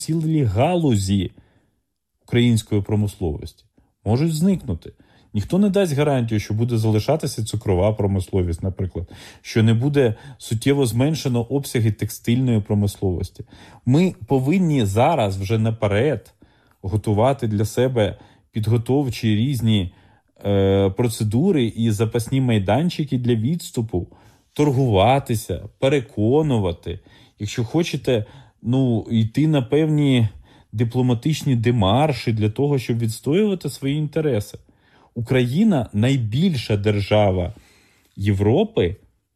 цілі галузі української промисловості можуть зникнути. Ніхто не дасть гарантію, що буде залишатися цукрова промисловість, наприклад, що не буде суттєво зменшено обсяги текстильної промисловості. Ми повинні зараз вже наперед готувати для себе підготовчі різні процедури і запасні майданчики для відступу, торгуватися, переконувати. Якщо хочете, йти на певні дипломатичні демарші для того, щоб відстоювати свої інтереси. Україна – найбільша держава Європи,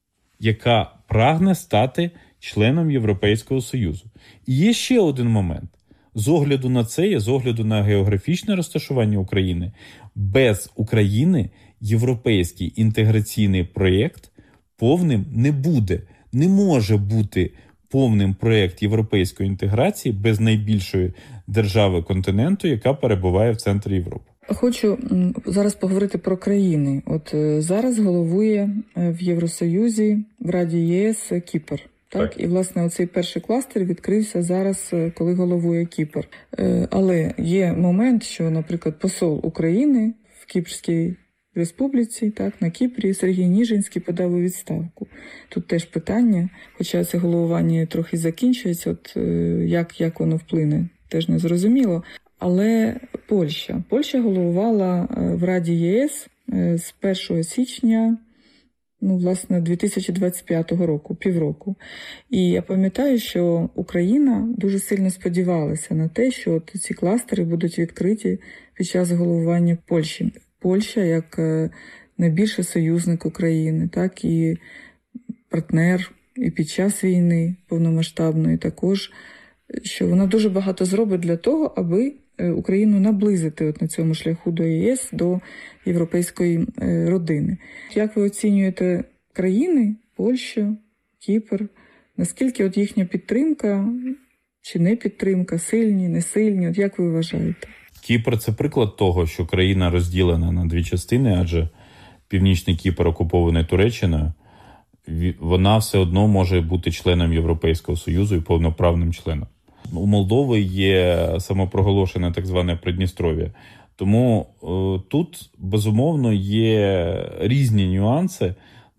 яка прагне стати членом Європейського Союзу. І є ще один момент. З огляду на це, з огляду на географічне розташування України, без України європейський інтеграційний проєкт повним не буде. Не може бути повним проєкт європейської інтеграції без найбільшої держави континенту, яка перебуває в центрі Європи. Хочу зараз поговорити про країни. От зараз головує в Євросоюзі, в Раді ЄС Кіпр. Так? І, власне, оцей перший кластер відкрився зараз, коли головує Кіпр. Але є момент, що, наприклад, посол України в Кіпрській Республіці, так, на Кіпрі, Сергій Ніжинський подав у відставку. Тут теж питання, хоча це головування трохи закінчується, от як воно вплине, теж не зрозуміло. Але Польща головувала в Раді ЄС з 1 січня, власне, 2025 року, півроку. І я пам'ятаю, що Україна дуже сильно сподівалася на те, що ці кластери будуть відкриті під час головування Польщі. Польща як найбільший союзник України, так, і партнер і під час війни повномасштабної також, що вона дуже багато зробить для того, аби Україну наблизити на цьому шляху до ЄС, до європейської родини. Як ви оцінюєте країни, Польща, Кіпр, наскільки їхня підтримка чи не підтримка, сильні, не сильні, як ви вважаєте? Кіпр – це приклад того, що країна розділена на дві частини, адже Північний Кіпр окупований Туреччиною, вона все одно може бути членом Європейського Союзу і повноправним членом. У Молдови є самопроголошене так зване Придністров'я. Тому тут, безумовно, є різні нюанси.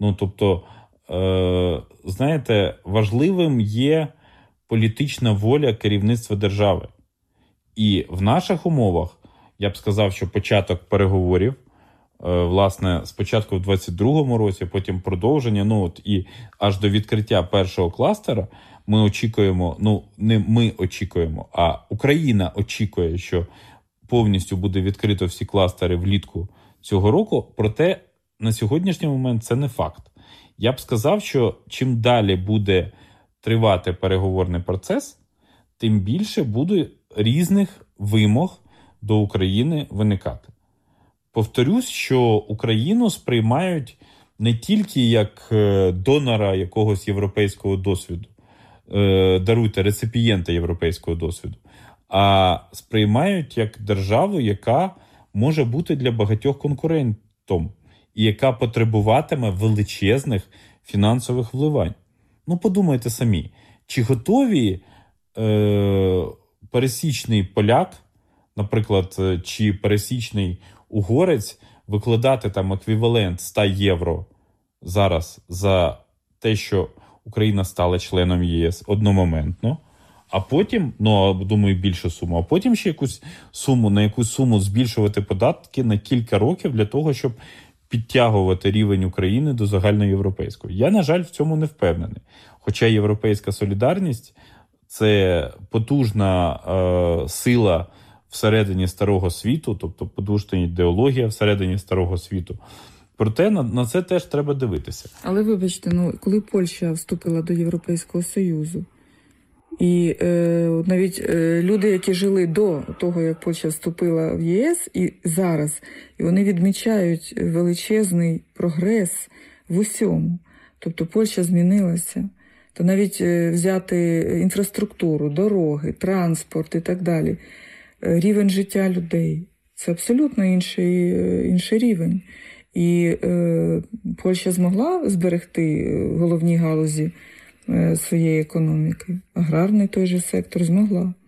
Знаєте, важливим є політична воля керівництва держави. І в наших умовах, я б сказав, що початок переговорів, власне, спочатку в 22-му році, потім продовження, і аж до відкриття першого кластера, ми очікуємо, не ми очікуємо, а Україна очікує, що повністю буде відкрито всі кластери влітку цього року, проте на сьогоднішній момент це не факт. Я б сказав, що чим далі буде тривати переговорний процес, тим більше буде різних вимог до України виникати. Повторюсь, що Україну сприймають не тільки як донора якогось європейського досвіду, реципієнта європейського досвіду, а сприймають як державу, яка може бути для багатьох конкурентом і яка потребуватиме величезних фінансових вливань. Подумайте самі, чи готові пересічний поляк, наприклад, чи пересічний угорець викладати там еквівалент 100 євро зараз за те, що Україна стала членом ЄС одномоментно, а потім, думаю, більшу суму, а потім ще на якусь суму збільшувати податки на кілька років для того, щоб підтягувати рівень України до загальноєвропейського. Я, на жаль, в цьому не впевнений. Хоча європейська солідарність – це потужна сила всередині старого світу, тобто потужна ідеологія всередині старого світу. Проте на це теж треба дивитися. Але вибачте, коли Польща вступила до Європейського Союзу, і навіть люди, які жили до того, як Польща вступила в ЄС, і зараз, і вони відмічають величезний прогрес в усьому. Тобто Польща змінилася. То навіть взяти інфраструктуру, дороги, транспорт і так далі, рівень життя людей – це абсолютно інший рівень. І Польща змогла зберегти головні галузі своєї економіки. Аграрний той же сектор змогла.